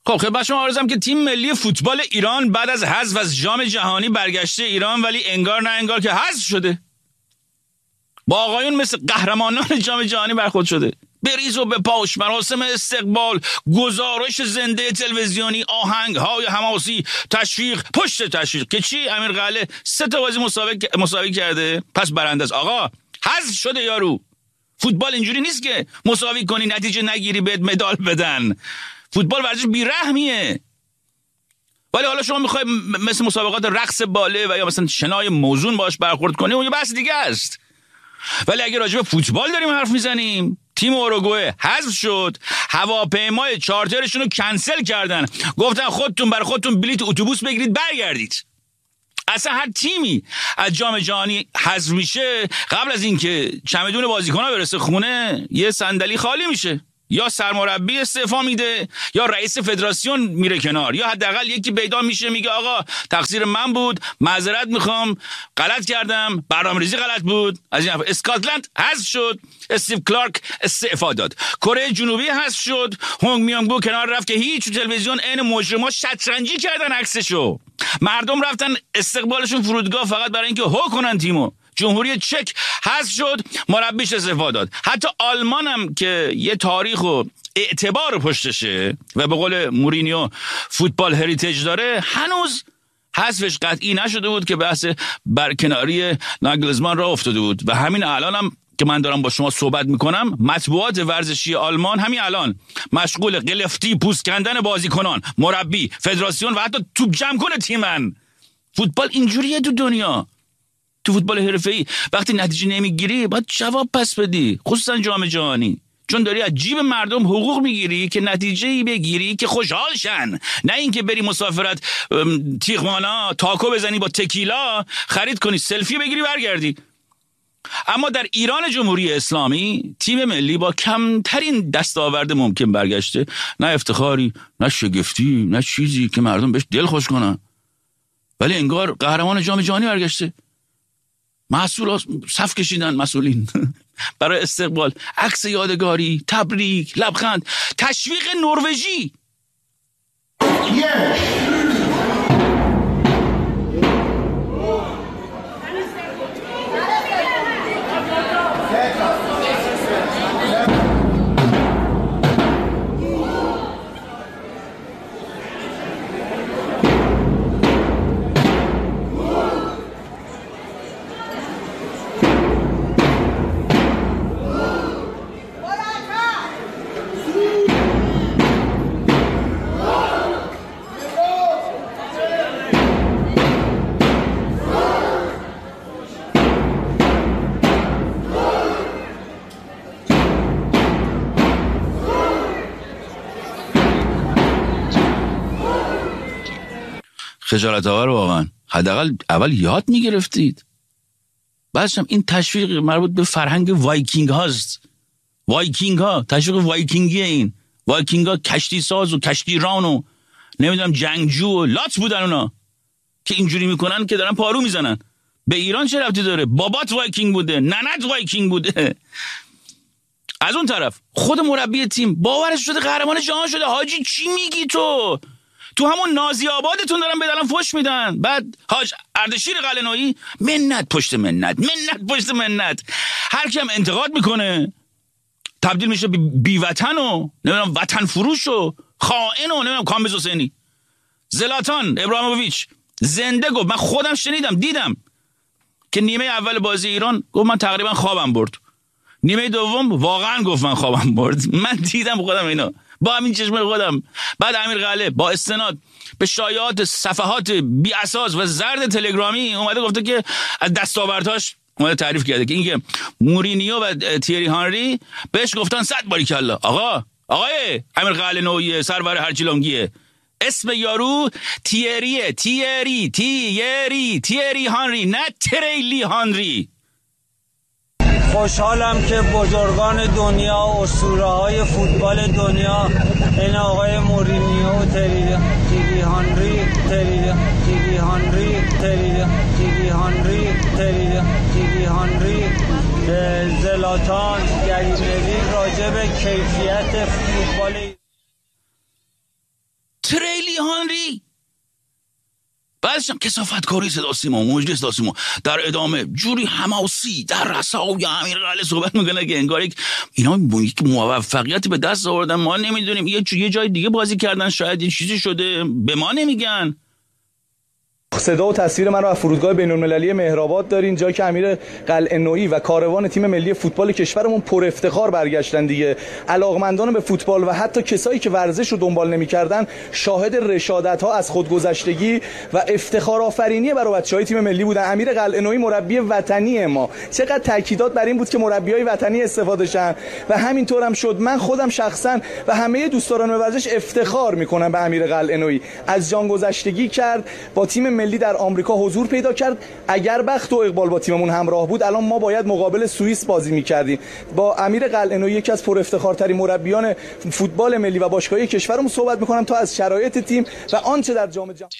خب خدمت شما عرضم که تیم ملی فوتبال ایران بعد از حذف از جام جهانی برگشته ایران، ولی انگار نه انگار که حذف شده. با آقایون مثل قهرمانان جام جهانی برخورد شده. بریز و بپاش، مراسم استقبال، گزارش زنده تلویزیونی، آهنگ‌های حماسی، تشویق پشت تشویق. که چی؟ امیر قلعه 3 بازی مساوی کرده، پس برنده است. آقا حذف شده یارو. فوتبال اینجوری نیست که مساوی کنی نتیجه نگیری بهت مدال بدن. فوتبال ورزش بیرحمیه. ولی حالا شما میخوای مثل مسابقات رقص باله و یا مثلا شنای موزون باش برخورد کنی، اون یه بحث دیگه است. ولی اگه راجع به فوتبال داریم حرف میزنیم، تیم اوروگوئه حذف شد، هواپیمای چارترشون رو کنسل کردن، گفتن خودتون برای خودتون بلیت اتوبوس بگیرید برگردید. اصلا هر تیمی از جام جهانی حذف میشه، قبل از اینکه چمدون بازیکن‌ها برسه خونه یه صندلی خالی میشه. یا سرمربی استعفا میده، یا رئیس فدراسیون میره کنار، یا حداقل یکی پیدا میشه میگه آقا تقصیر من بود، معذرت میخوام، غلط کردم، برنامه‌ریزی غلط بود. از این اسکاتلند حذف شد، استیو کلارک استعفا داد. کره جنوبی حذف شد، هونگ میانگو کنار رفت که هیچ تلویزیون عین مجرما شطرنجی کردن عکسشو. مردم رفتن استقبالشون فرودگاه فقط برای اینکه هو کنن تیمو. جمهوری چک حذف شد، مربیش استعفا داد. حتی آلمان هم که یه تاریخ و اعتبار پشتشه و به قول مورینیو فوتبال هریتیج داره، هنوز حذفش قطعی نشده بود که بحث برکناری ناگلزمان را افتاده بود. و همین الان هم که من دارم با شما صحبت میکنم، مطبوعات ورزشی آلمان همین الان مشغول قلفتی پوست کندن بازیکنان، مربی، فدراسیون و حتی توپ جمع کنه تیمن. فوتبال اینجوریه تو دنیا. تو فوتبال حرفه‌ای وقتی نتیجه نمیگیری باید جواب پس بدی، خصوصا جام جهانی، چون داری از جیب مردم حقوق میگیری که نتیجه‌ای بگیری که خوشحال شن، نه اینکه بری مسافرت تیغمانا تاکو بزنی با تکیلا، خرید کنی سلفی بگیری برگردی. اما در ایران جمهوری اسلامی تیم ملی با کمترین دستاورد ممکن برگشته، نه افتخاری، نه شگفتی، نه چیزی که مردم بهش دل خوش کنن، ولی انگار قهرمان جام جهانی برگشته. مسئول صف کشیدن مسئولین برای استقبال، عکس یادگاری، تبریک، لبخند، تشویق نروژی. خجالت آور واقعا. حداقل اول یاد میگرفتید. بعدش هم این تشویق مربوط به فرهنگ وایکینگ هاست. وایکینگ ها، تشویق وایکینگی. این وایکینگ ها کشتی ساز و کشتی ران و نمیدونم جنگجو و لات بودن اونا که اینجوری میکنن که دارن پارو میزنن. به ایران چه ربطی داره؟ بابات وایکینگ بوده، ننت وایکینگ بوده. از اون طرف خود مربی تیم باورش شده قهرمان جهان شده. حاجی چی میگی تو همون نازی آبادتون دارن به دلم فوش میدن. بعد حاج اردشیر قلعه‌نویی منت پشت منت، منت پشت منت. هر کی هم انتقاد میکنه تبدیل میشه بی وطن و نمیدونم وطن فروش و خائن و نمیدونم کامبیز حسینی. زلاتان ابراهیموویچ زنده گفت، من خودم شنیدم دیدم که نیمه اول بازی ایران گفت من تقریبا خوابم برد، نیمه دوم واقعا گفت من خوابم برد. من دیدم خودم اینا با همین چشم خودم. بعد امیر قلعه با استناد به شایعات صفحات بی اساس و زرد تلگرامی اومده گفته که از دستاوردهاش اومده تعریف کرده که اینکه مورینیو و تیری هانری بهش گفتن 100 باریکلا. آقای امیر قلعه‌نویی سرور هرچیلونگیه، اسم یارو تیری هانری، نه تریلی هانری. خوشحالم که بزرگان دنیا، اسطوره‌های فوتبال دنیا، این آقای مورینیو و تیری هانری، زلاتان، گرینلی راجع به کیفیت فوتبال تریلی هانری، بعدش هم کثافت کاری صدا سیما مجلس صدا سیما در ادامه جوری حماسی در رسای امیرعلی صحبت میکنه که انگار اینا یک موفقیتی به دست آوردن، ما نمیدونیم، یه جای دیگه بازی کردن، شاید یه چیزی شده به ما نمیگن. صدا و تصویر من رو از فرودگاه بین‌المللی مهرآباد دارین، جایی که امیر قلعه‌نویی و کاروان تیم ملی فوتبال کشورمون پر افتخار برگشتن دیگه. علاقمندان به فوتبال و حتی کسایی که ورزش رو دنبال نمی‌کردن شاهد رشادت‌ها از خودگذشتگی و افتخار آفرینی برای بچه‌های تیم ملی بودن. امیر قلعه‌نویی مربی وطنی ما، چقدر تاکیدات بر این بود که مربیای وطنی استفاده شن و همینطور هم شد. من خودم شخصا و همه دوستداران ورزش افتخار می‌کنم به امیر قلعه‌نویی. از جانگذشتگی کرد، با تیم ملی در آمریکا حضور پیدا کرد. اگر بخت و اقبال با تیممون همراه بود الان ما باید مقابل سوئیس بازی می‌کردیم. با امیر قلعه‌نویی یکی از پر افتخارترین مربیان فوتبال ملی و باشگاهی کشورمون صحبت می‌کنم تا از شرایط تیم و آنچه در جام جهانی.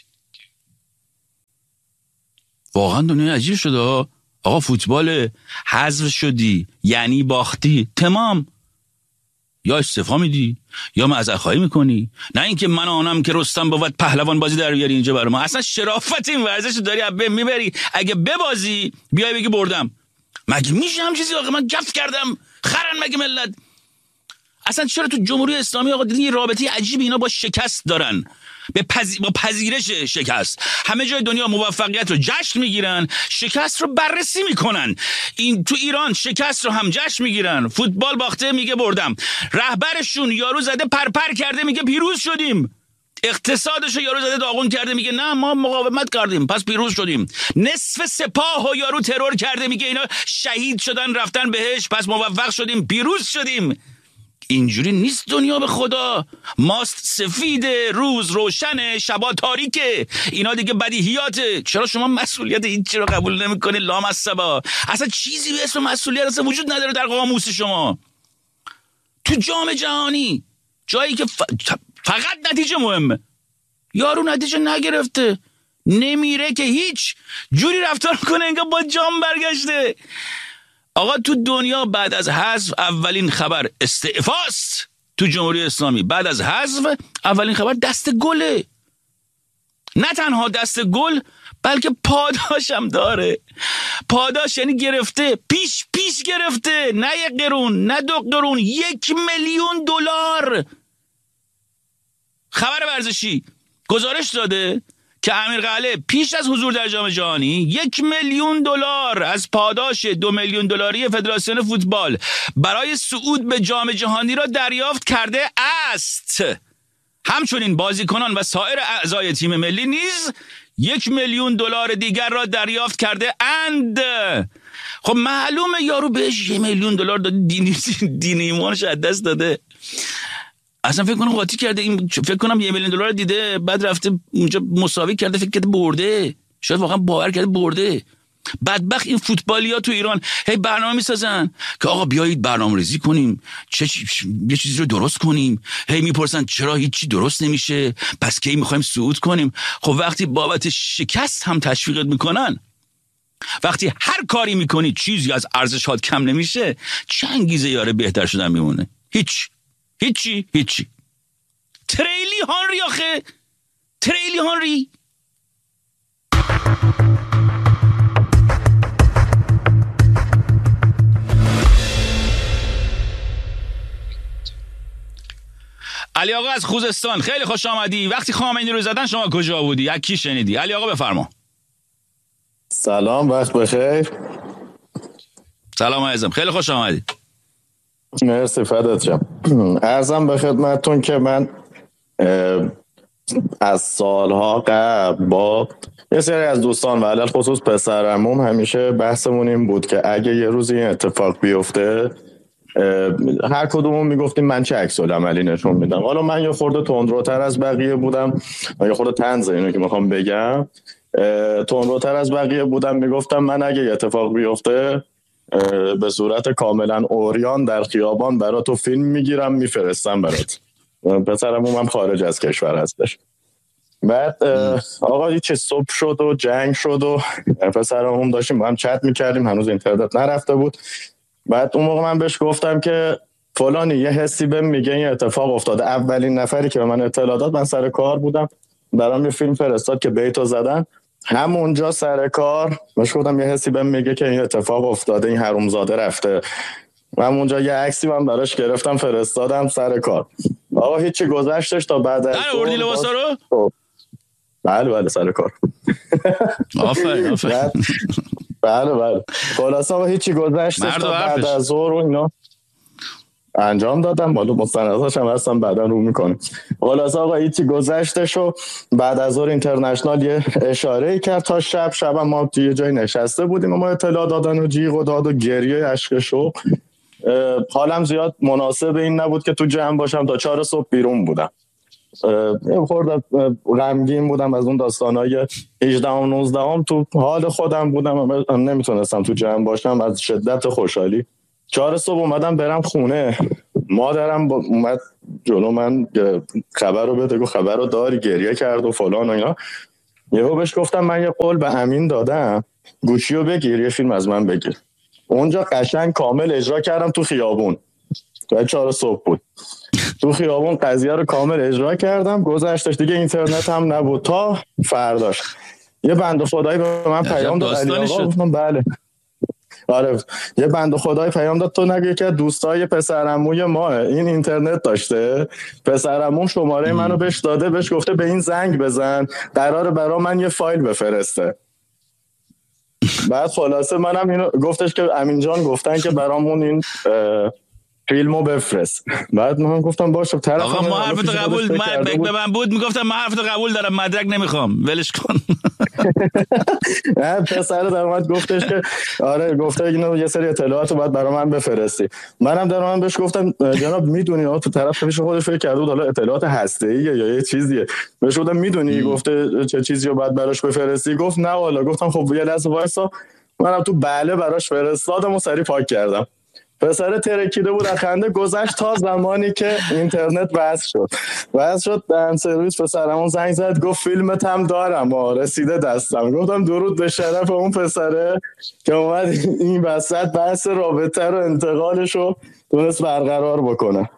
واقعا دنیا عجیب شده آقا. فوتبال حذف شدی یعنی باختی، تمام. یا استعفا میدی یا معذرخواهی میکنی، نه اینکه من آنم که رستم بود پهلوان بازی در بیاری اینجا برام. اصلا شرافت این ورزش داری ابه میبری، اگه ببازی بیای بگی بردم. مگه میشه هم چیزی؟ آقا من گفت کردم خرن مگه ملت؟ اصلا چرا تو جمهوری اسلامی آقا دیدین رابطه عجیبی اینا با شکست دارن، با پذیرش شکست. همه جای دنیا موفقیت رو جشن میگیرن، شکست رو بررسی میکنن. این تو ایران شکست رو هم جشن میگیرن، فوتبال باخته میگه بردم، رهبرشون یارو زده پرپر کرده میگه پیروز شدیم، اقتصادش رو یارو زده داغون کرده میگه نه ما مقاومت کردیم پس پیروز شدیم، نصف سپاه و یارو ترور کرده میگه اینا شهید شدن رفتن بهش پس موفق شدیم پیروز شدیم. اینجوری نیست دنیا به خدا. ماست سفیده، روز روشنه، شبا تاریکه. اینا دیگه بدیهیاته. چرا شما مسئولیت هیچی رو قبول نمی‌کنی لامصبا؟ اصلا چیزی به اسم مسئولیت اصلا وجود نداره در قاموس شما. تو جام جهانی جایی که فقط نتیجه مهمه، یارو نتیجه نگرفته نمیره که هیچ جوری رفتار کنه انگار با جام برگشته. آقا تو دنیا بعد از حذف اولین خبر استعفاست. تو جمهوری اسلامی بعد از حذف اولین خبر دست گله. نه تنها دست گل بلکه پاداش هم داره. پاداش یعنی گرفته، پیش گرفته، نه 1 قرون نه 2 قرون، 1,000,000 دلار. خبر ورزشی گزارش داده که امیر قلعه پیش از حضور در جام جهانی 1,000,000 دلار از پاداش 2,000,000 دلاری فدراسیون فوتبال برای صعود به جام جهانی را دریافت کرده است. همچنین بازیکنان و سایر اعضای تیم ملی نیز 1,000,000 دلار دیگر را دریافت کرده اند. خب معلومه یارو بهش 1,000,000 دلار داده، دین ایمانش از دست داده. اصلا فکر کنم قاطی کرده، این فکر کنم 1,000,000 دلار دیده بعد رفته اونجا مساوی کرده، فکر کرده برده، شاید واقعا باور کرده برده. بدبخت این فوتبالیا تو ایران هی برنامه میسازن که آقا بیایید برنامه‌ریزی کنیم، یه چیزی رو درست کنیم. هی میپرسن چرا هیچی درست نمیشه، پس کی میخوایم صعود کنیم. خب وقتی بابت شکست هم تشویقت میکنن، وقتی هر کاری میکنی چیزی از ارزشات کم نمیشه، چه انگیزه یاره بهتر شدن میمونه؟ هیچی. تریلی هانری آخه، تریلی هانری. علی آقا از خوزستان، خیلی خوش آمدی. وقتی خامنه‌ای رو زدن شما کجا بودی؟ از کی شنیدی؟ علی آقا بفرما. سلام، وقت بخیر. سلام عزیزم، خیلی خوش آمدی. مرسی فدات شم. عرضم به خدمتتون که من از سالها قبل با یه سری از دوستان و علل خصوص پسرعموم همیشه بحثمون این بود که اگه یه روز این اتفاق بیفته هر کدومون میگفتیم من چه عکس العملی نشون میدم. حالا من یه خورده تندروتر از بقیه بودم، یه خورده طنز اینو که میخوام بگم تندروتر از بقیه بودم، میگفتم من اگه یه اتفاق بیفته به صورت کاملا اوریان در خیابان برات تو فیلم میگیرم میفرستم برات. پسرمون هم خارج از کشور هستش. بعد آقا چه صبح شد و جنگ شد و پسرمون داشتیم با هم چت میکردیم، هنوز اینترنت نرفته بود. بعد اون موقع من بهش گفتم که فلانی یه حسی بهم میگه این اتفاق افتاده. اولین نفری که به من اطلاع داد، من سر کار بودم، برام یه فیلم فرستاد که بیتو زدن، همونجا سر کار بهش گفتم یه حسی بهم میگه که این اتفاق افتاده، این حرومزاده رفته. همونجا یه عکسی من براش گرفتم فرستادم سر کار. آقا هیچی گذشتش تا بعد از اردی لباسا رو؟ بله سر کار. آفرین. بله خلاص آقا هیچی گذشتش تا بعد از ظهر و اینا انجام دادم. بالا مستنداش هم هستم بعدا رو میکنم. خلاص آقا هیچی گذشتش و بعد از ظهر اینترنشنال یه اشاره کرد تا شب ما توی یه جای نشسته بودیم و ما اطلاع دادن و جیغ و داد و گریه اشک شوق. حالم زیاد مناسب این نبود که تو جمع باشم، تا 4 صبح بیرون بودم. خورده غمگین بودم از اون داستانای 18 و 19 تو حال خودم بودم، نمیتونستم تو جمع باشم از شدت خوشحالی. 4 صبح اومدم برم خونه، مادرم اومد جلو من خبر رو بده، گفت خبر رو داری؟ گریه کرد و فلان و اینا. یهو بهش گفتم من یه قول به امین دادم گوشی رو بگیر یه فیلم از من بگیر. اونجا قشنگ کامل اجرا کردم تو خیابون. 4 صبح بود تو خیابون قضیه رو کامل اجرا کردم. گذشتش دیگه اینترنت هم نبود تا فرداش. یه بنده خدایی به من پیام داد، علی آقا. گفتم بله. آره یه بنده خدایی پیام داد تو نگه که دوستای پسرعموی ما این اینترنت داشته، پسرعموم شماره منو بهش داده، بهش گفته به این زنگ بزن قراره برا من یه فایل بفرسته. بعد خلاصه منم اینو گفتش که امین جان گفتن که برامون این فیلمو بفرست. بعد من گفتم باشه طرف آقا ما حرفتو قبول به من بود میگفتم من حرفتو قبول دارم، مدرک نمیخوام، ولش کن. نه پسر در اومد گفتش که آره گفته اینو یه سری اطلاعاتو باید برای من بفرستی. منم در من بهش گفتم جناب میدونی تو طرف پیش خودش فکر کرده بود حالا اطلاعات هسته‌ایه یا یه چیزیه. بهش گفتم میدونی گفته چه چیزی رو باید براش بفرستی؟ گفت نه والا. گفتم خب یه لحظه وایسا. منم تو بله براش فرستادم و سری پاک کردم. پسر ترکیده بود از خنده. گذشت تا زمانی که اینترنت وصل شد دهن سرویس پسرمون زنگ زد گفت فیلمت هم دارم رسیده دستم. گفتم درود به شرف اون پسره که اومد این وسط بحث رابطه رو انتقالش رو تونست برقرار بکنه.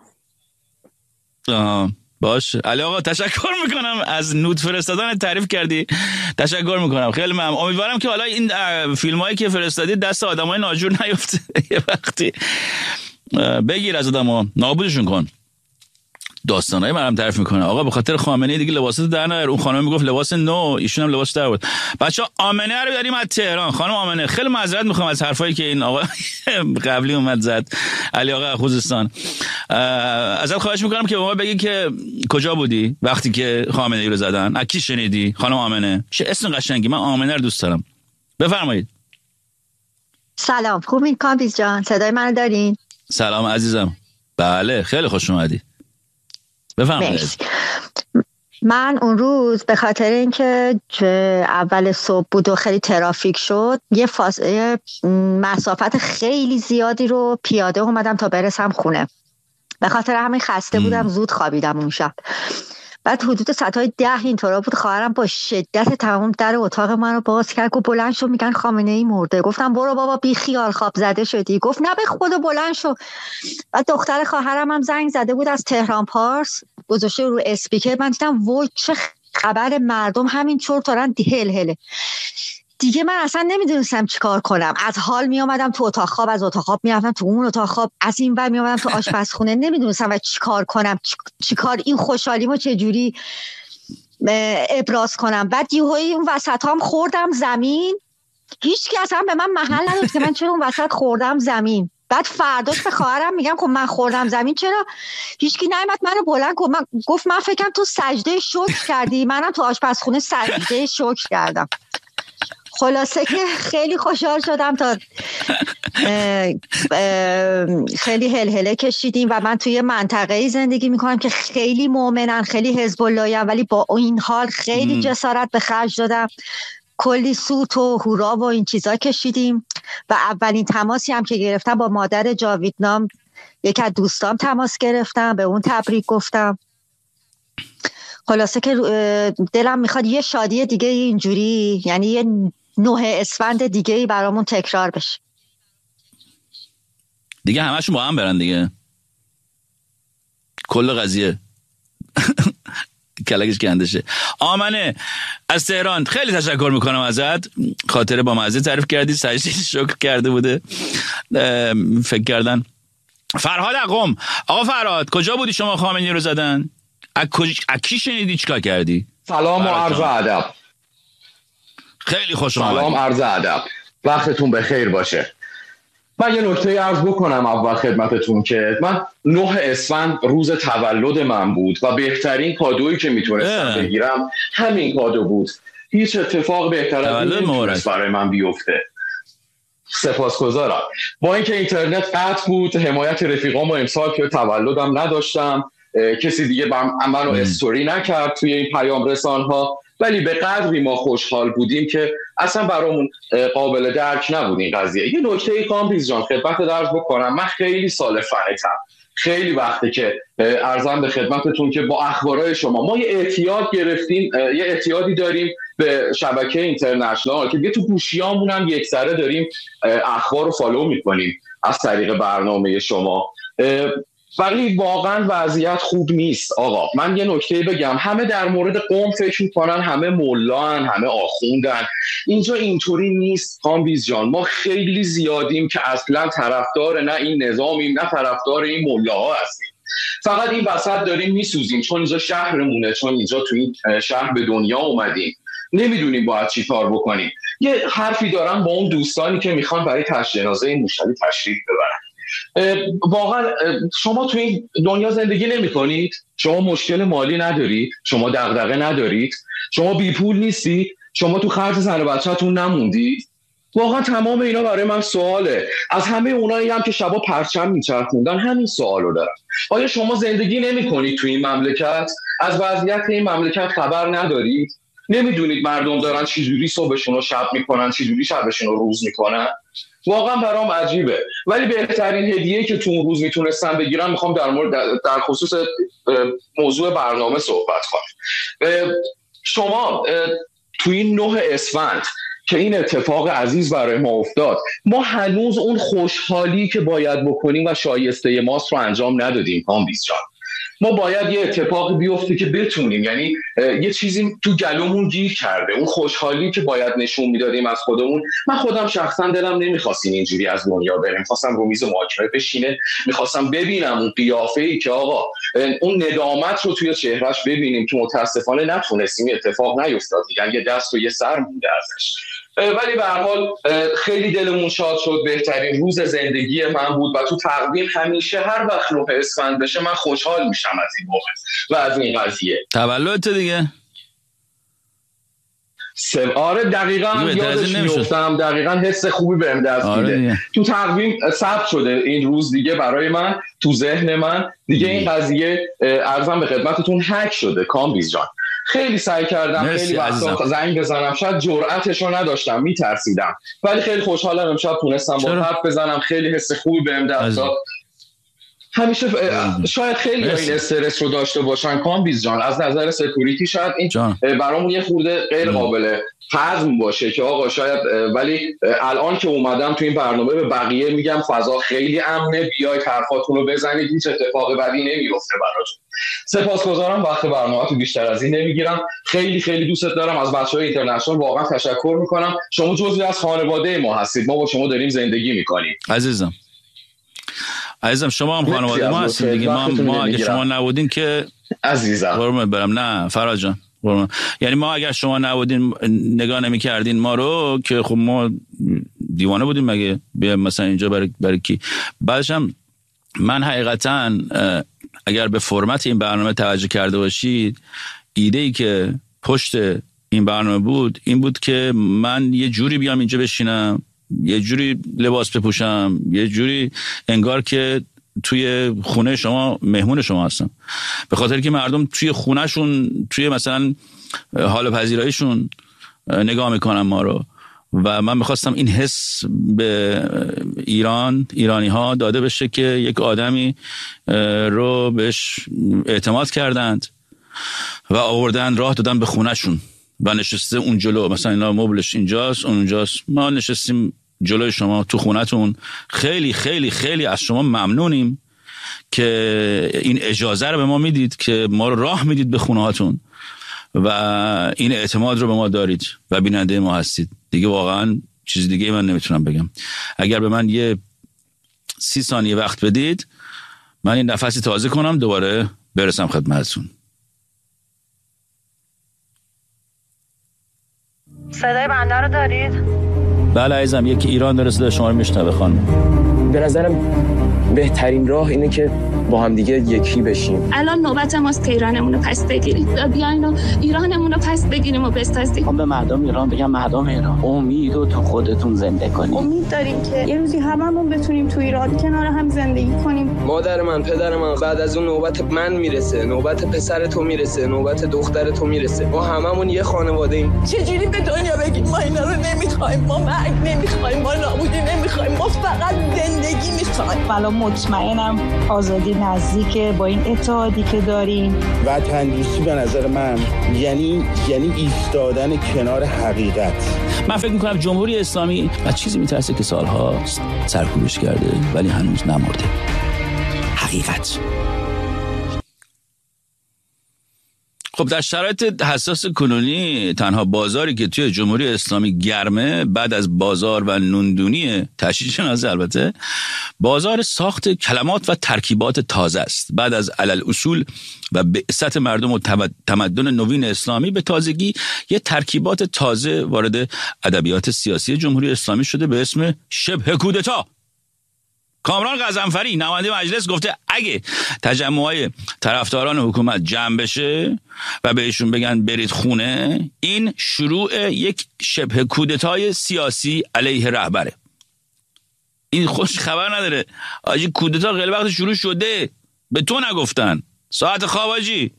باشه علی آقا تشکر میکنم از نود فرستادن، تعریف کردی، تشکر میکنم خیلی ممنون. امیدوارم که حالا این فیلمایی که فرستادی دست آدمای ناجور نیفته، یه وقتی بگیر از آدما نابودشون کن. داستانای منم تعریف میکنه آقا به خاطر خامنه‌ای دیگه لباسات در نیار. اون خانم میگفت لباس نو، ایشون هم لباس در بود. بچا آمنه رو داریم از تهران. خانم آمنه خیلی معذرت میخوام از حرفایی که این آقا قبلی اومد زد، علی آقا خوزستان. ازت خواهش میکنم که به ما بگی که کجا بودی وقتی که خامنه‌ای رو زدن، از کی شنیدی؟ خانم آمنه چه اسم قشنگی، من آمنه رو دوست دارم. بفرمایید. سلام، خوبین کامبیز جان؟ صدای منو دارین؟ سلام عزیزم. بله خیلی خوش اومدی. بفرمایید. من اون روز به خاطر اینکه اول صبح بود و خیلی ترافیک شد یه مسافت خیلی زیادی رو پیاده اومدم تا برسم خونه. به خاطر همین خسته بودم، زود خوابیدم اون شب. بعد حدود ساعت‌های 10 اینطورا بود خواهرم با شدت تمام در اتاق من رو باز کرد. گفت بلند شو میگن خامنه‌ای مرده. گفتم برو بابا بی خیال خواب زده شدی. گفت نه به خدا بلند شو. بعد دختر خواهرم هم زنگ زده بود از تهران پارس، گذاشته رو اسپیکر. من دیدم وای چه خبر، مردم همین چور دارن هل دیگه. من اصلا نمیدونستم چیکار کنم. از حال می اومدم تو اتاق خواب، از اتاق خواب می رفتم تو اون اتاق خواب، از این ور می اومدم تو آشپزخونه. نمیدونستم چیکار کنم، چیکار این خوشحالیمو چه جوری ابراز کنم. بعد یهویی اون وسط هم خوردم زمین. هیچ کی اصلا به من محل نداد که من چرا اون وسط خوردم زمین. بعد فرداش به خواهرم میگم خب من خوردم زمین چرا؟ هیچکی نیامد منو بلند گفت من فکرم تو سجده شکر کردی. منم تو آشپزخونه سجده شکر کردم. خلاصه که خیلی خوشحال شدم تا خیلی هلهله کشیدیم و من توی منطقه‌ای زندگی میکنم که خیلی مؤمنن، خیلی حزب الله‌ای، ولی با این حال خیلی جسارت به خرج دادم. کلی سوت و هورا و این چیزا کشیدیم و اولین تماسی هم که گرفتم با مادر جاویدنام، یکی از دوستام تماس گرفتم، به اون تبریک گفتم. خلاصه که دلم میخواد یه شادی دیگه اینجوری، یعنی یه 9 اسفند دیگه برامون تکرار بشه. دیگه همشون با هم برن دیگه. کل قضیه کلکش کندشه. آمنه از تهران خیلی تشکر میکنم ازت، خاطره با مزه تعریف کردی، سجده شکر کرده بوده فکر کردن. فرهاد قم، آقا فرهاد کجا بودی شما خامنه‌ای رو زدن؟ از کی شنیدی چیکار کردی؟ سلام و عرض ادب. خیلی خوش اومدید. سلام عرض ادب، وقتتون بخیر باشه. من یه نکته عرض بکنم اول خدمتتون که من 9 اسفند روز تولد من بود و بهترین کادویی که میتونستم بگیرم همین کادو بود. هیچ اتفاق بهتر از این نمیتونست برای من بیفته. سپاسگزارم. با اینکه اینترنت قطع بود، حمایت رفیقام و امسال که تولدم نداشتم، کسی دیگه منو استوری نکرد توی این پیام رسان‌ها، ولی به قدری ما خوشحال بودیم که اصلا برامون قابل درک نبود این قضیه. یه نکته کامبیز جان خدمت درز بکنم، من خیلی سال فنتم، خیلی وقته که عرضم به خدمتتون که با اخبارهای شما ما یه اعتیاد گرفتیم، یه اعتیادی داریم به شبکه اینترنشنال که دیگه تو گوشیامون هم یکسره داریم اخبار رو فالو میکنیم از طریق برنامه شما. ولی واقعا وضعیت خوب نیست آقا. من یه نکته بگم، همه در مورد قوم فکر میکنن همه ملان، همه آخوندن. اینجا اینطوری نیست کامبیز جان. ما خیلی زیادیم که اصلا طرفدار نه این نظامیم نه طرفدار این ملاها هستیم. فقط این وسط داریم میسوزیم چون اینجا شهرمونه، چون اینجا تو این شهر به دنیا اومدیم، نمیدونیم باید چی کار بکنیم. یه حرفی دارم با اون دوستانی که میخوان برای جنازه موشلی تشریف ببرن. واقعا شما تو این دنیا زندگی نمی کنید؟ شما مشکل مالی ندارید؟ شما دغدغه ندارید؟ شما بی پول نیستید؟ شما تو خرج زن و بچه‌تون نموندید؟ واقعا تمام اینا برای من سواله. از همه اونایی هم که شبا پرچم میچرخوندن همین سوالو دارم. آیا شما زندگی نمی کنید تو این مملکت؟ از وضعیت این مملکت خبر ندارید؟ نمیدونید مردم دارن چجوری صبحشون رو شب میکنن، چجوری شبشون رو روز میکنن؟ واقعا برام عجیبه. ولی بهترین هدیه که تو اون روز میتونستم بگیرم، میخوام در خصوص موضوع برنامه صحبت کنم. شما تو این 9 اسفند که این اتفاق عزیز برای ما افتاد، ما هنوز اون خوشحالی که باید بکنیم و شایسته ماست رو انجام ندادیم کامبیز جان. ما باید یه اتفاقی بیفته که بتونیم، یعنی یه چیزی تو گلومون گیر کرده، اون خوشحالی که باید نشون میدادیم از خودمون. من خودم شخصا دلم نمیخواست اینجوری از دنیا برم، میخواستم رو میز محاکمه بشینه، میخواستم ببینم اون قیافه‌ای که آقا اون ندامت رو توی چهرهش ببینیم که متاسفانه نتونستیم، اتفاق نیفتاد، یعنی یه دست و یه سر مونده ازش. ولی به هر حال خیلی دلمون شاد شد. بهترین روز زندگی من بود و تو تقویم همیشه هر وقت 9 اسفند بشه من خوشحال میشم از این موقع و از این قضیه. تولدت دیگه؟ آره دقیقاً یادش میفتم، دقیقاً حس خوبی بهم دست میده. تو تقویم ثبت شده این روز دیگه برای من، تو ذهن من دیگه این قضیه عرضم به خدمتتون هک شده کامبیز جان. خیلی سعی کردم، خیلی وقتا زنگ بزنم، شاید جرأتشو نداشتم، میترسیدم، ولی خیلی خوشحالم امشب تونستم با حرف بزنم. خیلی حس خوبی بهم دست داد. همیشه شاید خیلی این استرس رو داشته باشن کامبیز جان، از نظر سکوریتی شاید این برامون یه خورده غیر قابل هضم باشه که آقا شاید، ولی الان که اومدم تو این برنامه به بقیه میگم فضا خیلی امنه، بیاید حرفاتون رو بزنید، هیچ اتفاق بدی نمیفته براتون. سپاسگزارم، وقت برنامه تو بیشتر از این نمیگیرم. خیلی خیلی دوستت دارم. از بچهای اینترنشنال واقعا تشکر میکنم. شما جزئی از خانواده ما هستید، ما با شما داریم زندگی میکنیم. عزیزم شما هم خانواده ما هستید دیگه. ما اگه شما نبودین که عزیزم قربونت برم. نه فراد جان، یعنی ما اگر شما نبودین، نگاه نمی‌کردین ما رو، که خب ما دیوانه بودیم مگه بیایم مثلا اینجا برای کی؟ بعدش هم من حقیقتا اگر به فرمت این برنامه توجه کرده باشید، ایده‌ای که پشت این برنامه بود این بود که من یه جوری بیام اینجا بشینم، یه جوری لباس بپوشم، یه جوری انگار که توی خونه شما مهمون شما هستم، به خاطر که مردم توی خونهشون، توی مثلا حال پذیراییشون نگاه میکنن ما رو، و من میخواستم این حس به ایرانی ها داده بشه که یک آدمی رو بهش اعتماد کردند و آوردن راه دادن به خونهشون و نشسته اون جلو، مثلا اینا مبلش اینجاست اونجاست، ما نشستیم جلوی شما تو خونتون. خیلی خیلی خیلی از شما ممنونیم که این اجازه رو به ما میدید که ما رو راه میدید به خونه هاتون و این اعتماد رو به ما دارید و بیننده ما هستید. دیگه واقعا چیز دیگه من نمیتونم بگم. اگر به من یه 30 ثانیه وقت بدید من این نفسی تازه کنم دوباره برسم خدمتتون. صدای بنده رو دارید؟ بله عزیزم، یکی ایران داره صدای شما رو میشنوه خانم. به نظرم بهترین راه اینه که با هم دیگه یکی بشیم. الان نوبت ماست که ایرانمون رو پس بگیریم. بیاین و ایرانمون رو پس بگیریم و بسازیم. من به مردم ایران بگم مردم ایران امید رو تو خودتون زنده کنید. امید داریم که یه روزی هممون بتونیم تو ایران کنار هم زندگی کنیم. مادر من، پدر من، بعد از اون نوبت من میرسه، نوبت پسر تو میرسه، نوبت دختر تو میرسه. ما هممون یه خانواده ایم. چجوری به دنیا بگیم ما اینا رو نمیخوایم، ما مرگ نمیخوایم، ما نابودی نمیخوایم، ما فقط زندگی میخوایم. الان مطمئنم آزادی نزدیکه با این اتحادی که داریم. وطن دوستی به نظر من یعنی ایستادن کنار حقیقت. من فکر میکنم جمهوری اسلامی از چیزی میترسه که سالها سرکوبش کرده ولی هنوز نمرده. حقیقت. خب در شرایط حساس کنونی تنها بازاری که توی جمهوری اسلامی گرمه بعد از بازار و نوندونی تشییع شناسه البته بازار ساخت کلمات و ترکیبات تازه است. بعد از علل اصول و بعثت مردم و تمدن نوین اسلامی به تازگی یه ترکیبات تازه وارد ادبیات سیاسی جمهوری اسلامی شده به اسم شبه کودتا. کامران غضنفری نماینده مجلس گفته اگه تجمع‌های طرفداران حکومت جمع بشه و بهشون بگن برید خونه، این شروع یک شبه کودتای سیاسی علیه رهبره. این خوش خبر نداره آجی، کودتا خیلی وقت شروع شده، به تو نگفتن. ساعت خواب آجی.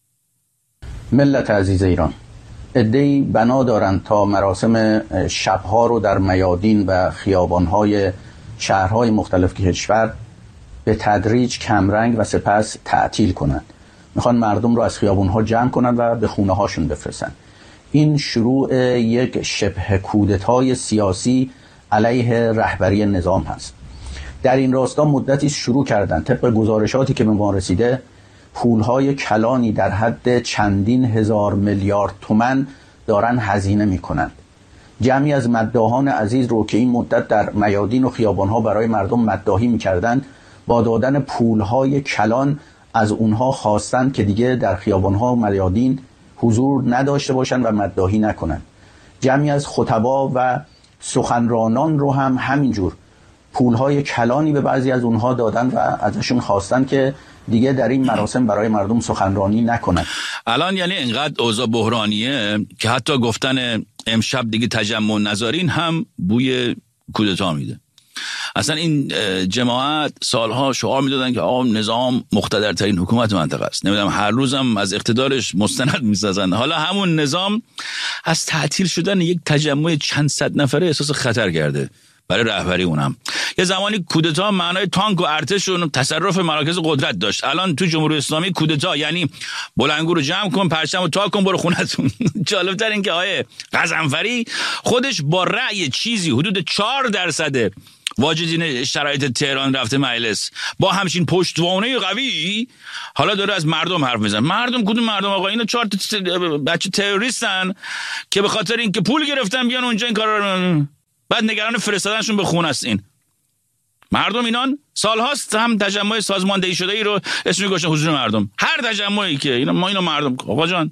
ملت عزیز ایران، عده‌ای بنا دارند تا مراسم شبها رو در میادین و خیابان‌های شهرهای مختلف کشور به تدریج کمرنگ و سپس تعطیل کنند. میخوان مردم رو از خیابونها جمع کنند و به خونه هاشون بفرستن. این شروع یک شبه کودتای سیاسی علیه رهبری نظام هست. در این راستا مدتی شروع کردن طبق گزارشاتی که به ما رسیده پولهای کلانی در حد چندین هزار میلیارد تومان دارن هزینه میکنند. جمعی از مداحان عزیز رو که این مدت در میادین و خیابانها برای مردم مداحی میکردند با دادن پولهای کلان از اونها خواستند که دیگه در خیابانها و میادین حضور نداشته باشند و مداحی نکنند. جمعی از خطبا و سخنرانان رو هم همینجور پولهای کلانی به بعضی از اونها دادن و ازشون خواستن که دیگه در این مراسم برای مردم سخنرانی نکنند. الان یعنی اینقدر اوضاع بحرانیه که حتی گفتن امشب دیگه تجمع نذارین هم بوی کودتا میده. اصلا این جماعت سالها شعار میدادن که آقا نظام مقتدرترین حکومت منطقه است، نمیدونم هر روزم از اقتدارش مستند میسازن. حالا همون نظام از تعطیل شدن یک تجمع چند صد نفره احساس خطر کرده برای رهبری اونم. یه زمانی کودتا معنای تانک و ارتش و تصرف مراکز قدرت داشت. الان تو جمهوری اسلامی کودتا یعنی بلندگو رو جمع کن، پرچم رو تا کن، برو خونتون. جالبتر این که آیه غضنفری خودش با رأی چیزی حدود 4% واجدین شرایط تهران رفته مجلس با همچین پشتوانه قوی حالا داره از مردم حرف میزنه. مردم کدوم مردم آقا؟ اینا 4 بچه تروریستن که به خاطر اینکه پول گرفتن بیان اونجا این کارا رو بعد نگران فرستادنشون به خون است. این مردم اینان سالهاست هم تجمع سازماندهی شده ای رو اسمش گذاشتن حضور مردم. هر تجمعی که اینا ما اینو مردم آقا جان.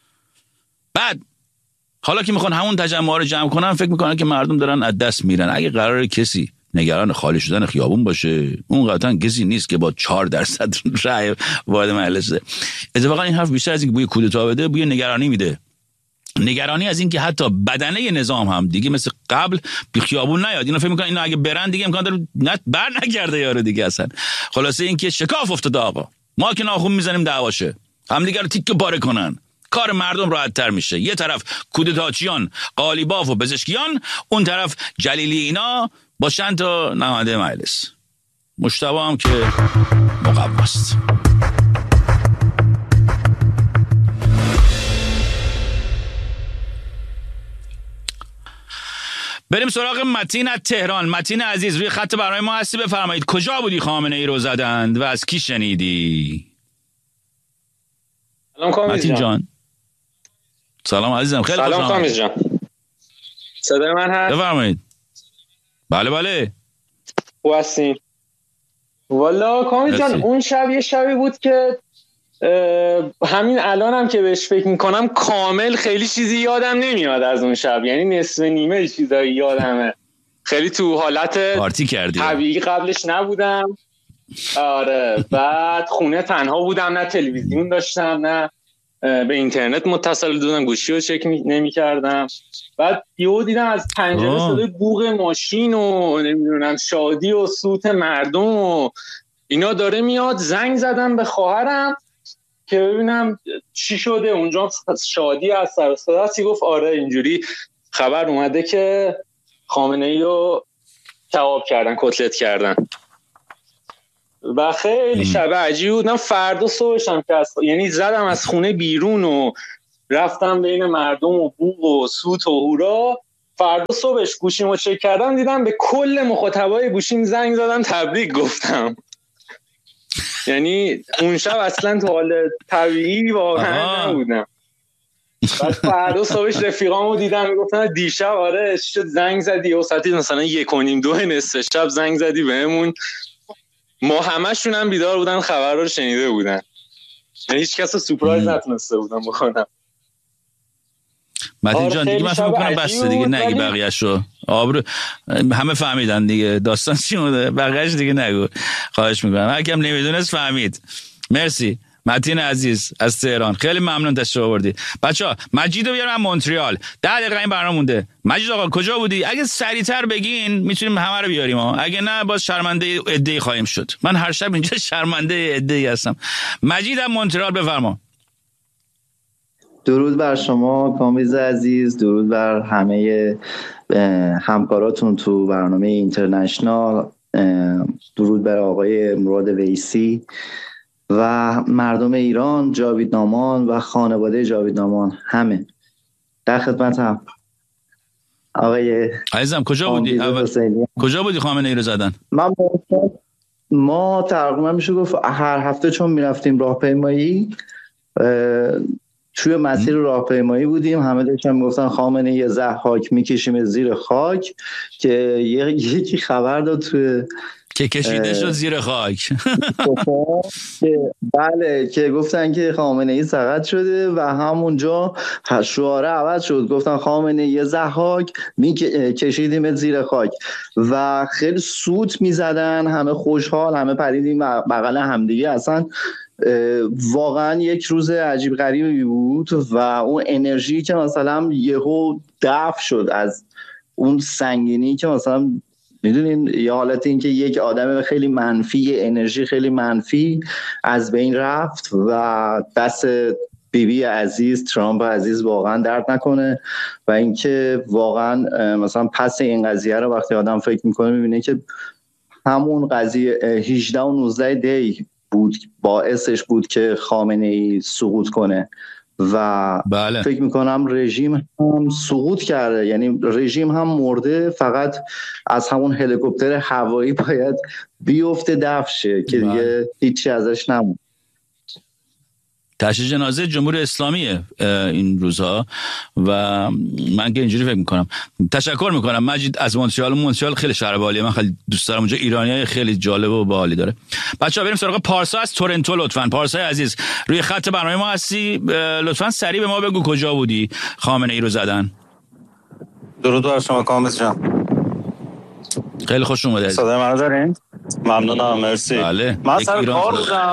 بعد حالا که میخوان همون تجمع رو جمع کنن فکر میکنن که مردم دارن از دست میرن. اگه قراره کسی نگران خالی شدن خیابون باشه اون قطعا کسی نیست که با 4% رأی وارد مجلس شده. اتفاقا این حرف بیشتر از اینکه بوی کودتا بده بوی نگرانی میده. نگرانی از این که حتی بدنه نظام هم دیگه مثل قبل بی خیابون نیاد. اینا فکر میکنن اینا اگه برن دیگه امکان داره بر نگرده یارو دیگه. اصلا خلاصه این که شکاف افتاده آقا. ما که ناخون میزنیم دعواشه، هم دیگه رو تیکه پاره کنن، کار مردم راحت تر میشه. یه طرف کودتاچیان، قالیباف و پزشکیان، اون طرف جلیلی اینا با چند تا نماینده مجلس. مجتبی هم که مقواست. بریم سراغ متین از تهران. متین عزیز روی خط برای ما هستی، بفرمایید کجا بودی خامنه ای رو زدند و از کی شنیدی؟ سلام کامیز جان. سلام عزیزم، خیلی خوشم. سلام کامیز جان، صدای من هست؟ بفرمایید. بله بله خوب هستین؟ والا کامیز جان اون شب یه شبی بود که همین الانم که بهش فکر میکنم کامل خیلی چیزی یادم نمیاد از اون شب، یعنی نصف نیمه چیزایی یادمه. خیلی تو حالت پارتی کردی طبیعی قبلش نبودم. آره بعد خونه تنها بودم، نه تلویزیون داشتم نه به اینترنت متصل بودم، گوشی رو چک نمی کردم. بعد یهو دیدم از پنجره صدای بوق ماشین و نمیدونم شادی و صوت مردم و اینا داره میاد. زنگ زدم به خواهرم که ببینم چی شده اونجا. شادی از سر صدا گفت آره اینجوری خبر اومده که خامنه ای رو کباب کردن، کتلت کردن. و خیلی شب عجیب بود. من فردا صبحشم که یعنی زدم از خونه بیرون و رفتم بین مردم و بوق و سوت و هورا. فردا صبحش گوشیمو چک کردم دیدم به کل مخاطبای گوشیم زنگ زدم تبریک گفتم. یعنی اون شب اصلا تو حال طبیعی واقعا نبودم. بعد فردا صبحش رفیقامو دیدم میگفتن دیشب آره شد زنگ زدی و ساعتی مثلا 1:30 نصف شب زنگ زدی بهمون. ما همشون هم بیدار بودن، خبر رو شنیده بودن، یعنی هیچ کس رو سورپرایز نتونسته بودم بکنم. متین جان دیگه من فکر می‌کنم بس دیگه نگی بقیه‌شو. آبرو همه فهمیدن دیگه داستان چی بوده، بقیه‌اش دیگه نگو خواهش می‌کنم. هر کم نمیدونست فهمید. مرسی متین عزیز از تهران، خیلی ممنون تشریف آوردی. بچه‌ها مجیدو بیارم مونترال. 10 دقیقه این برنامه مونده. مجید آقا کجا بودی؟ اگه سریعتر بگین میتونیم همه رو بیاریم ها. اگه نه باز شرمنده عده‌ای خواهیم شد. من هر شب اینجا شرمنده عده‌ای هستم. مجید از مونترال بفرما. درود بر شما کامیز عزیز، درود بر همه همکاراتون تو برنامه اینترنشنال، درود بر آقای مراد ویسی و مردم ایران، جاوید نامان و خانواده جاوید نامان، همه در خدمتم. آقای عزیزم کجا بودی؟ کجا بودی خامنه ای رو زدن؟ ما تقریبا میشه گفت هر هفته چون میرفتیم راهپیمایی توی مسیر راهپیمایی بودیم، همه داشتن میگفتن خامنه ای ضحاک میکشیم زیر خاک، که یکی خبر داد توی که کشیده شد زیر خاک. بله که گفتن که خامنه ای سقط شده و همونجا شعاره عوض شد، گفتن خامنه ای ضحاک کشیدیم زیر خاک و خیلی سوت میزدن، همه خوشحال، همه پریدیم بغل همدیگه. اصلا واقعا یک روز عجیب غریبی بود و اون انرژی که مثلا یهو دفع شد از اون سنگینی که مثلا میدونین یه حالت این که یک آدم خیلی منفی، انرژی خیلی منفی از بین رفت و دست بیبی عزیز، ترامپ عزیز واقعا درد نکنه. و اینکه واقعا مثلا پس این قضیه رو وقتی آدم فکر میکنه میبینه که همون قضیه 18 و 19 دی بود باعثش بود که خامنه ای سقوط کنه و بله. فکر میکنم رژیم هم سقوط کرده، یعنی رژیم هم مرده، فقط از همون هلیکوپتر هوایی باید بیفته دفع شه که دیگه هیچی ازش نمون. تشییع جنازه جمهوری اسلامیه این روزها و من که اینجوری فکر میکنم. تشکر میکنم مجید از مونترال خیلی شهر باحالیه، من خیلی دوست دارم اونجا، ایرانیای خیلی جالب و باحالی داره. بچه‌ها بریم سراغ پارسا از تورنتو. لطفاً پارسای عزیز روی خط برنامه ما هستی، لطفاً سریع به ما بگو کجا بودی خامنه ای رو زدن. درود بر شما کامز جان، خیلی خوش اومدید. صدای منو دارین؟ ممنونم، مرسی. بله. من سر کار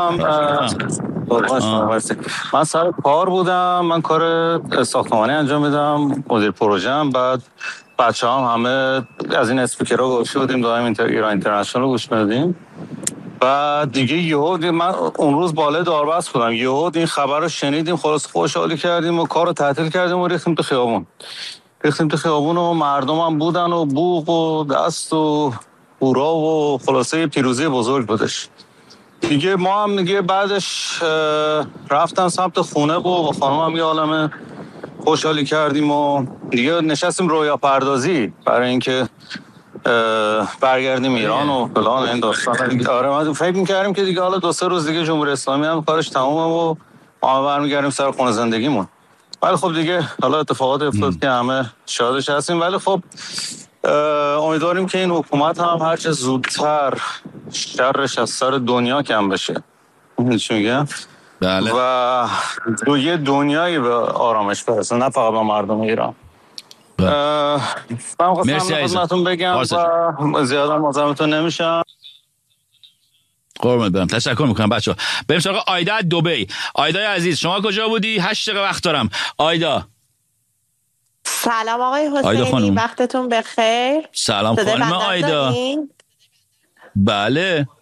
بودم، من کار ساختمانی انجام میدم، مدیر پروژه‌ام. بعد بچه‌هام همه از این اسپیکرها گوش بودیم، دائم ایران اینترنشنال رو گوش میدیم. بعد دیگه یهو من اون روز بالای داربست بودم، یهو این خبر رو شنیدیم، خلاص خوشحالی کردیم و کار رو تعطیل کردیم و ریختیم تو خیابون و مردم هم بودن و بوق و دست و هورا و خلاصه پیروزی بزرگ بودش دیگه. ما هم دیگه بعدش رفتن سمت خونه و با خانم هم یه عالمه خوشحالی کردیم و دیگه نشستیم رویا پردازی برای اینکه برگردیم ایران و فلان این داستان. آره ما فکر می‌کردیم که دیگه حالا 2-3 روز دیگه جمهوری اسلامی هم کارش تمومه و ما برمیگردیم سر خونه زندگیمون. ولی خب دیگه حالا اتفاقات افتاد که همه شاهدش هستیم. ولی خب امیدواریم که این حکومت هم هرچه زودتر شرش از سر دنیا کم بشه. چی میگم؟ بله. و یه دنیایی به آرامش برسه، نه فقط به مردم ایران. من خواستم خدمتتون بگم و زیاده مزاحمتون نمیشم. قربونت برم، تشکر میکنم بچه‌ها. بریم سراغ آیدا از دبی. آیدا عزیز شما کجا بودی؟ 8 دقیقه وقت دارم. آیدا. سلام آقای حسینی، وقتتون بخیر. سلام خانم آیدا. بله.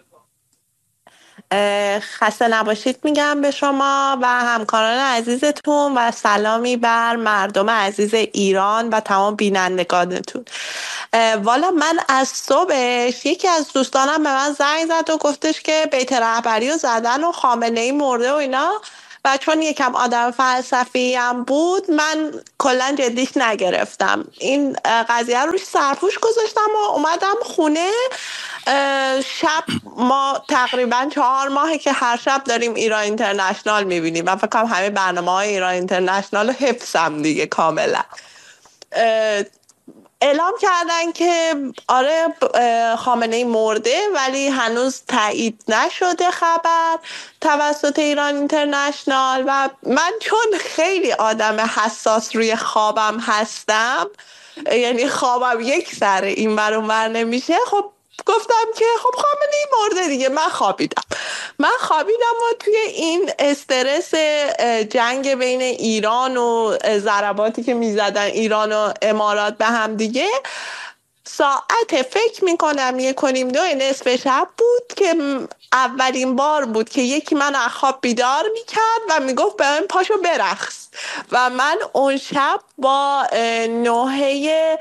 خسته نباشید میگم به شما و همکاران عزیزتون و سلامی بر مردم عزیز ایران و تمام بینندگانتون. والا من از صبحش یکی از دوستانم به من زنگ زد و گفتش که بیت رهبری رو زدن و خامنه‌ای مرده و اینا، و چون یکم آدم فلسفی هم بود من کلا جدیش نگرفتم. این قضیه رو روش سرپوش گذاشتم و اومدم خونه. شب ما تقریبا 4 ماهه که هر شب داریم ایران اینترنشنال میبینیم و فکر کنم همه برنامه‌های ایران اینترنشنال رو حفظم دیگه کاملا. اعلام کردن که آره خامنه‌ای مرده ولی هنوز تایید نشده خبر توسط ایران اینترنشنال، و من چون خیلی آدم حساس روی خوابم هستم، یعنی خوابم یک سر این ور اون ور نمیشه، خب گفتم که خب خامنه‌ای مرده دیگه. من خوابیدم و توی این استرس جنگ بین ایران و ضرباتی که میزدن ایران و امارات به هم دیگه، ساعت فکر میکنم 1:30 نصف شب بود که اولین بار بود که یکی من از خواب بیدار میکرد و میگفت به من پاشو برقص، و من اون شب با نوحه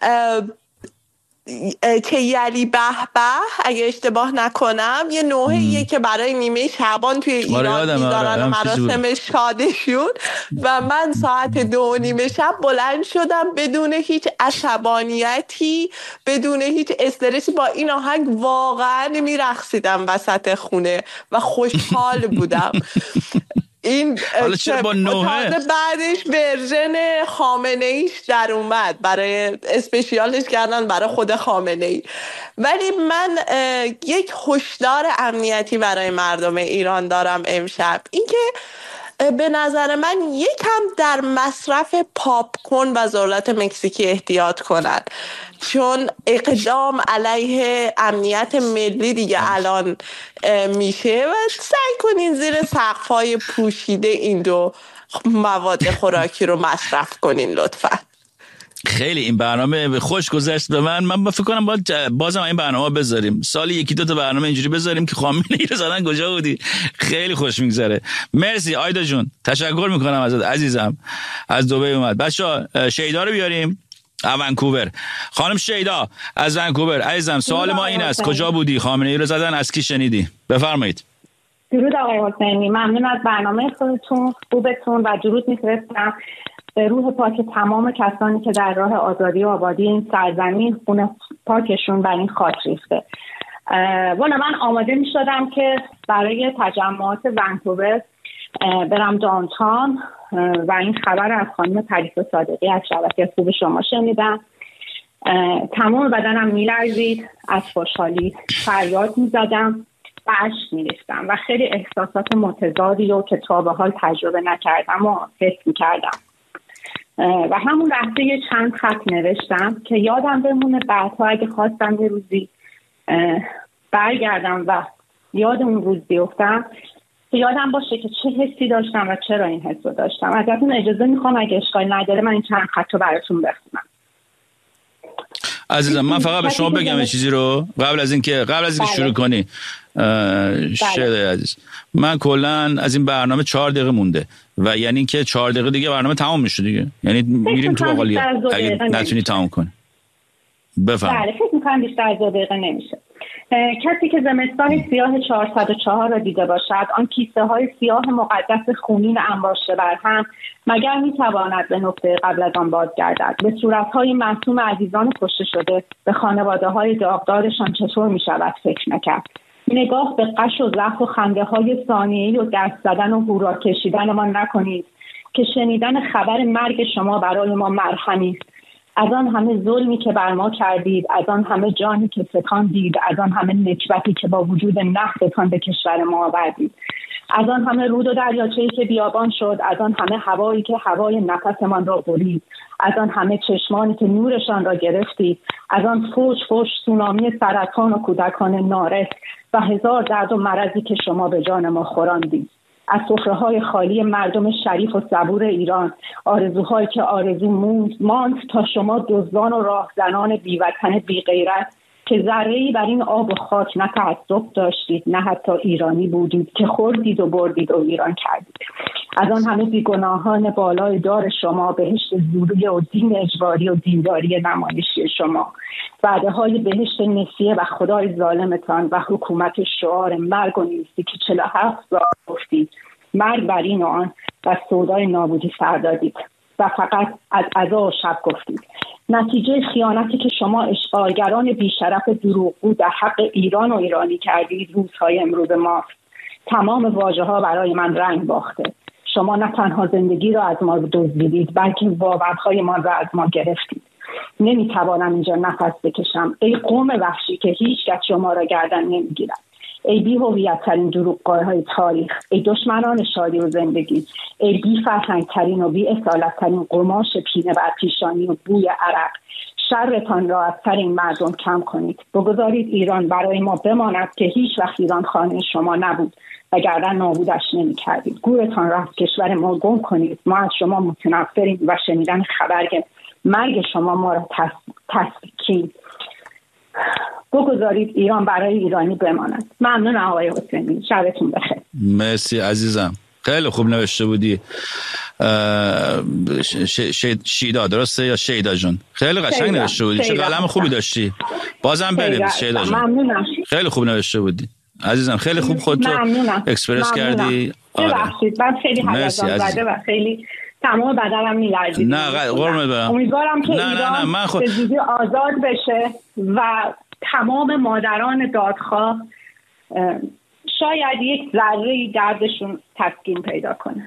که یلی به به اگه اشتباه نکنم، یه نوحه‌ایه که برای نیمه شعبان توی ایران میذارن و مراسم شادشون، و من ساعت 2:30 شب بلند شدم بدون هیچ عصبانیتی، بدون هیچ استرسی، با این آهنگ واقعا میرقصیدم وسط خونه و خوشحال بودم. این حالا چرا با نوحه بعدش ورژن خامنه‌ایش در اومد، برای اسپشیالش کردن برای خود خامنه‌ای. ولی من یک هشدار امنیتی برای مردم ایران دارم امشب، اینکه به نظر من یکم در مصرف پاپکورن و ذرت مکزیکی احتیاط کنن، چون اقدام علیه امنیت ملی دیگه الان میشه و سعی کنین زیر سقف‌های پوشیده این دو مواد خوراکی رو مصرف کنین لطفاً. خیلی این برنامه خوش گذشت به من فکر کنم بازم این برنامه بذاریم، سالی 1-2 تا برنامه اینجوری بذاریم که خامنه‌ای رو زدن کجا بودی. خیلی خوش میگذره. مرسی آیدا جون، تشکر میکنم ازت عزیزم، از دبی اومد. بچه‌ها شیدا رو بیاریم از ونکوور. خانم شیدا از ونکوور عزیزم، سوال ما این است کجا بودی خامنه‌ای رو زدن، از کی شنیدی؟ بفرمایید. درود آقای حسینی، ممنون از برنامه خودتون خوبتون و درود می‌فرستم به روح پاک تمام کسانی که در راه آزادی و آبادی این سرزمین خون پاکشون بر این خاک ریخته. والا من آماده می شدم که برای تجمعات ونکوور برم دانتان و این خبر از خانم پریسا صادقی از شبکه خوب شما شنیدم. تمام بدنم می لرزید، از خوشحالی فریاد می زدم و اشک می ریختم و خیلی احساسات متضادی رو که تا به حال تجربه نکردم و حس می کردم. و همون لحظه یه چند خط نوشتم که یادم بمونه بعدها اگه خواستم یه روزی برگردم و یاد اون روز بیفتم یادم باشه که چه حسی داشتم و چرا این حس رو داشتم. ازتون اجازه میخوام اگه اشکالی نداره من این چند خط رو براتون بخونم. عزیزم من فقط به شما بگم یه چیزی رو قبل از اینکه شروع کنی. شده عزیز، من کلا از این برنامه 4 دقیقه مونده و یعنی که 4 دقیقه دیگه برنامه تمام میشه دیگه، یعنی میریم تو باقالی اگه نتونی تمام کنی. بفهم. بله فکر میکنم بیشتر از 2 دقیقه نمیشه. کسی که زمستان سیاه 404 را دیده باشد، آن کیسه های سیاه مقدس خونین انباشته بر هم، مگر میتواند به نقطه قبل از آن بازگردد؟ به صورتهای معصوم عزیزان کشته شده، به خانواده های داغدارشان چطور میشود فکر نکرد؟ نگاه به قش و زخم و خنده های ثانیه‌ای و دست زدن و هورا کشیدنمان نکنید که شنیدن خبر مرگ شما برای ما مرهمی است. از آن همه ظلمی که بر ما کردید، از آن همه جانی که ستاندید، از آن همه نکبتی که با وجود نحستان به کشور ما آوردید، از آن همه رود و دریاچه‌ای که بیابان شد، از آن همه هوایی که هوای نفسمان را برید، از آن همه چشمانی که نورشان را گرفتید، از آن فوش سونامی سرطان و کودکان نارس و هزار درد و مرضی که شما به جان ما خوراندید. از سفره‌های خالی مردم شریف و صبور ایران، آرزوهایی که آرزو ماند تا شما دزدان و راهزنان بیوطن بیغیرت که ذره‌ای بر این آب و خاک نه تعصب داشتید نه حتی ایرانی بودید که خوردید و بردید و ایران کردید. از آن همه بیگناهان بالای دار شما، بهشت زوری و دین اجباری و دینداری نمایشی شما، وعده‌های بهشت نسیه و خدای ظالمتان و حکومت شعار مرگ و نیستی که 47 سال گفتید مرگ بر این و آن و سودای نابودی سر دادید و فقط از عزا و شب گفتید. نتیجه خیانتی که شما اشغالگران بیشرف دروغگو در حق ایران و ایرانی کردید روزهای امروز ماست. تمام واژه‌ها برای من رنگ باخته. شما نه تنها زندگی را از ما دزدیدید بلکه باورهای ما را از ما گرفتید. نمیتوانم اینجا نفس بکشم. ای قوم وحشی که هیچ کس شما را گردن نمیگیرد. ای بی هویت ترین دروغگوهای تاریخ، ای دشمنان شادی و زندگی، ای بی فرهنگ ترین و بی اصالت ترین قماش پینه بر پیشانی و بوی عرق، شرتان را از سر این مردم کم کنید. بگذارید ایران برای ما بماند که هیچ وقت ایران خانه شما نبود وگرنه نابودش نمی کردید. گورتان را از کشور ما گم کنید. ما از شما متنفریم و شنیدن خبر مرگ شما ما را تسکین. بگذارید ایران برای ایرانی بماند. ممنون آقای حسینی، شبتون بخیر. مرسی عزیزم، خیلی خوب نوشته بودی. شیدا درسته یا شیدا جون؟ خیلی قشنگ نوشته بودی، چه قلم خوبی داشتی. بازم بنویس شیدا جون. ممنونم. خیلی خوب نوشته بودی عزیزم، خیلی خوب خودتو اکسپرس کردی. ببخشید من خیلی حالتم زده و خیلی تمام بدنم میلرزید. نه قربونت برم. امیدوارم که ایران به زودی آزاد بشه و تمام مادران دادخواه شاید یک ذره‌ای دردشون تسکین پیدا کنه.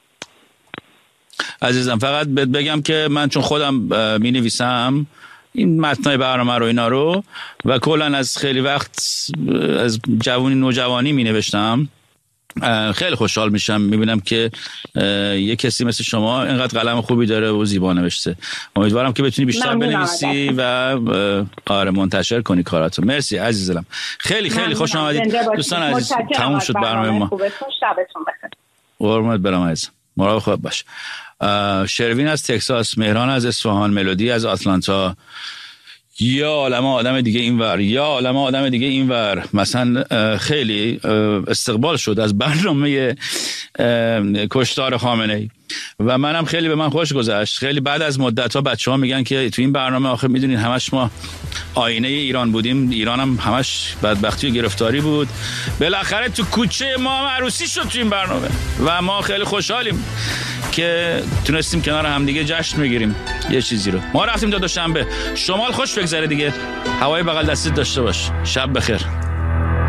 عزیزم فقط بگم که من چون خودم می نویسم این متنای برنامه رو اینا رو و کلا از خیلی وقت از نوجوانی می نوشتم، خیلی خوشحال میشم میبینم که یه کسی مثل شما اینقدر قلم خوبی داره و زیبا نوشته. امیدوارم که بتونی بیشتر بنویسی و منتشر کنی کاراتو. مرسی عزیزم، خیلی خوش آمدید دوستان عزیز. تموم شد برنامه ما. شبتون بخیر. قربونت برم عزیزم، مراقب خود باش. شروین از تگزاس، مهران از اصفهان، ملودی از آتلانتا. یا عالمه آدم دیگه اینور مثلا خیلی استقبال شد از برنامه کشتار خامنه‌ای و منم خیلی به من خوش گذشت. خیلی بعد از مدت ها بچه ها میگن که تو این برنامه آخه میدونین همش ما آینه ایران بودیم، ایران هم همش بدبختی و گرفتاری بود، بالاخره تو کوچه ما هم عروسی شد تو این برنامه و ما خیلی خوشحالیم که تونستیم کنار هم دیگه جشن بگیریم یه چیزی رو. ما رفتیم تا دوشنبه. شمال خوش بگذره دیگه، هوای بغل دستت داشته باش. شب بخیر.